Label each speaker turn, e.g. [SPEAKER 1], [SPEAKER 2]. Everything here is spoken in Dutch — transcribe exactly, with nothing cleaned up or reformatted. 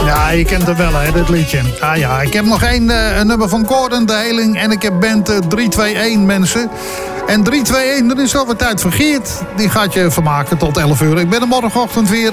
[SPEAKER 1] Ja, je kent het wel, hè, dit liedje. Ah ja, ik heb nog één uh, een nummer van Gordon, De Heling. En ik heb band uh, drie twee een, mensen. En drie twee een, dat is alweer tijd voor Geert. Die gaat je vermaken tot elf uur. Ik ben er morgenochtend weer.